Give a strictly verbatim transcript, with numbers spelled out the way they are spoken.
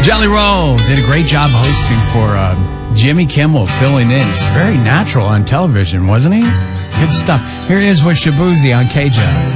Jelly Roll did a great job hosting for uh, Jimmy Kimmel, filling in. He's very natural on television, wasn't he? Good stuff. Here he is with Shaboozey on K J.